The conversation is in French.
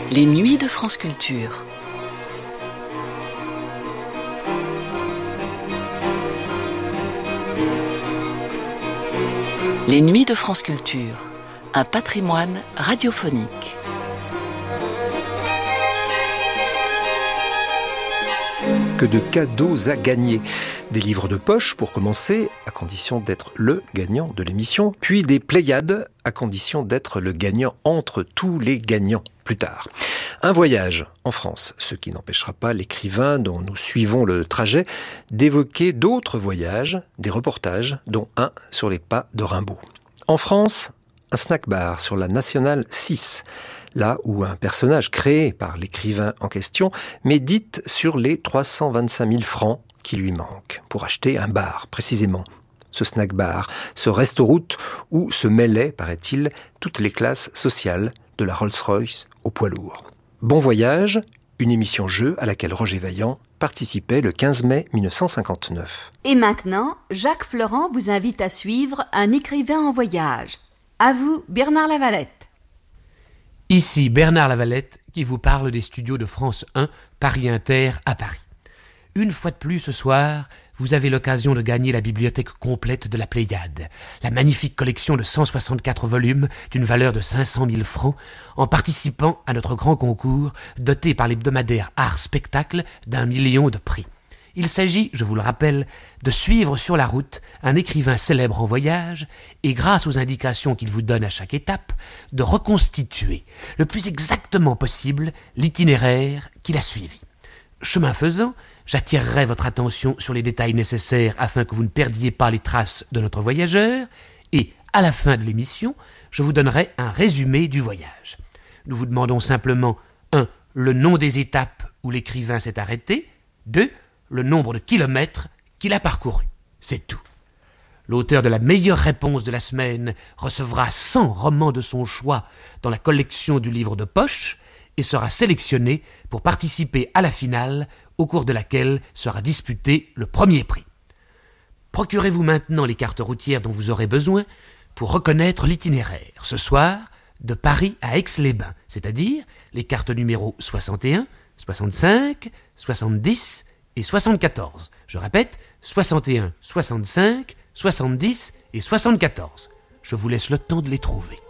Les nuits de France Culture. Les nuits de France Culture, un patrimoine radiophonique. Que de cadeaux à gagner. Des livres de poche pour commencer, à condition d'être le gagnant de l'émission, puis des Pléiades, à condition d'être le gagnant entre tous les gagnants plus tard. Un voyage en France, ce qui n'empêchera pas l'écrivain dont nous suivons le trajet d'évoquer d'autres voyages, des reportages, dont un sur les pas de Rimbaud. En France, un snack bar sur la Nationale 6, là où un personnage créé par l'écrivain en question médite sur les 325 000 francs qui lui manquent pour acheter un bar, précisément. Ce snack bar, ce resto-route où se mêlaient, paraît-il, toutes les classes sociales, de la Rolls-Royce au poids lourd. Bon voyage, une émission jeu à laquelle Roger Vaillant participait le 15 mai 1959. Et maintenant, Jacques Florent vous invite à suivre un écrivain en voyage. À vous, Bernard Lavalette. Ici Bernard Lavalette qui vous parle des studios de France 1, Paris Inter à Paris. Une fois de plus ce soir, vous avez l'occasion de gagner la bibliothèque complète de la Pléiade, la magnifique collection de 164 volumes d'une valeur de 500 000 francs, en participant à notre grand concours doté par l'hebdomadaire Art Spectacle d'1 million de prix. Il s'agit, je vous le rappelle, de suivre sur la route un écrivain célèbre en voyage et, grâce aux indications qu'il vous donne à chaque étape, de reconstituer le plus exactement possible l'itinéraire qu'il a suivi. Chemin faisant, j'attirerai votre attention sur les détails nécessaires afin que vous ne perdiez pas les traces de notre voyageur et, à la fin de l'émission, je vous donnerai un résumé du voyage. Nous vous demandons simplement 1. Le nom des étapes où l'écrivain s'est arrêté, 2. Le nombre de kilomètres qu'il a parcouru. C'est tout. L'auteur de la meilleure réponse de la semaine recevra 100 romans de son choix dans la collection du livre de poche et sera sélectionné pour participer à la finale au cours de laquelle sera disputé le premier prix. Procurez-vous maintenant les cartes routières dont vous aurez besoin pour reconnaître l'itinéraire. Ce soir, de Paris à Aix-les-Bains, c'est-à-dire les cartes numéros 61, 65, 70 et 74. Je répète, 61, 65, 70 et 74. Je vous laisse le temps de les trouver.